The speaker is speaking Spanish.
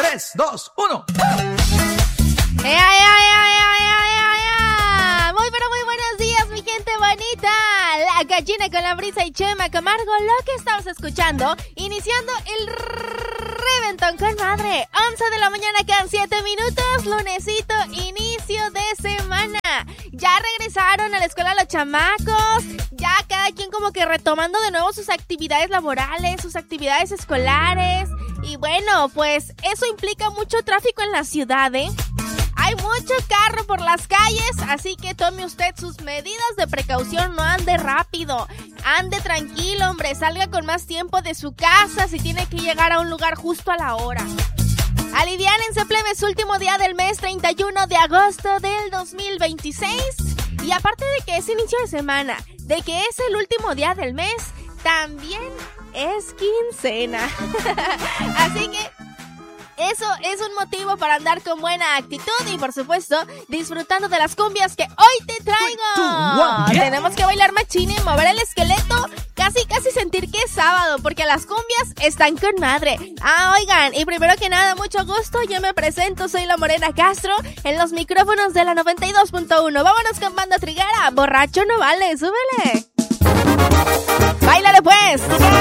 3, 2, 1. Muy buenos días, mi gente bonita. La gallina con la brisa y Chema Camargo, lo que estamos escuchando, iniciando el reventón con madre. 11 de la mañana, quedan 7 minutos, lunesito, inicio de semana. Ya regresaron a la escuela los chamacos, ya cada quien como que retomando de nuevo sus actividades laborales, sus actividades escolares. Y bueno, pues eso implica mucho tráfico en la ciudad, ¿eh? Hay mucho carro por las calles, así que tome usted sus medidas de precaución, no ande rápido, ande tranquilo, hombre, salga con más tiempo de su casa si tiene que llegar a un lugar justo a la hora. Aliviánense, plebe, su último día del mes, 31 de agosto del 2026. Y aparte de que es inicio de semana, de que es el último día del mes, también es quincena. Así que eso es un motivo para andar con buena actitud y, por supuesto, disfrutando de las cumbias que hoy te traigo. Tenemos que bailar machín y mover el esqueleto, casi sentir que es sábado, porque las cumbias están con madre. Oigan, y primero que nada, mucho gusto, yo me presento, soy la Morena Castro, en los micrófonos de la 92.1. Vámonos con Banda Triguera, borracho no vale, súbele. ¡Báilale pues!